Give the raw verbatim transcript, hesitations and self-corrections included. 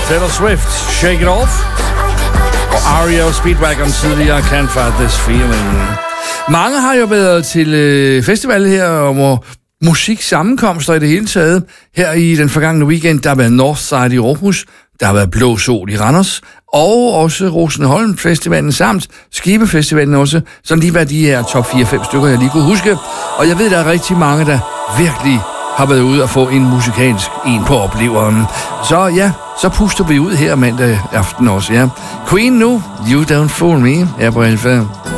Taylor Swift, Shake It Off. Og R E O Speedwagon tidligere, Can't Fight This Feeling. Mange har jo været til øh, festival her, hvor musik sammenkomster i det hele taget. Her i den forgangne weekend, der har været Northside i Aarhus, der har været Blå Sol i Randers, og også Rosenholm Festivalen samt Skibefestivalen også. Sådan lige hvad de her top fire fem stykker, jeg lige kunne huske. Og jeg ved, der er rigtig mange, der virkelig har været ude og få en musikalsk en på opleveren. Så ja, så puster vi ud her mandag aften også, ja. Queen nu, You Don't Fool Me, her på Alfa.